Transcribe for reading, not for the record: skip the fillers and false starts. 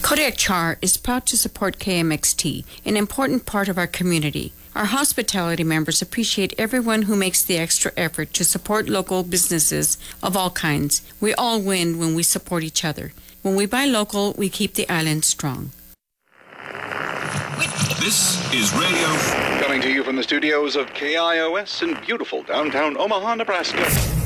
Kodiak Char is proud to support KMXT, an important part of our community. Our hospitality members appreciate everyone who makes the extra effort to support local businesses of all kinds. We all win when we support each other. When we buy local, we keep the island strong. This is radio. Coming to you from the studios of KIOS in beautiful downtown Omaha, Nebraska.